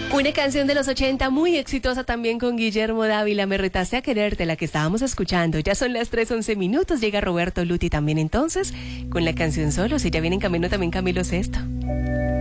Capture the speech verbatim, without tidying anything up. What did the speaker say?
Una canción de los ochenta muy exitosa también con Guillermo Dávila, Me retaste a quererte, la que estábamos escuchando. Ya son las tres once minutos, llega Roberto Luti también entonces con la canción Solos y ya viene en camino también Camilo Sesto.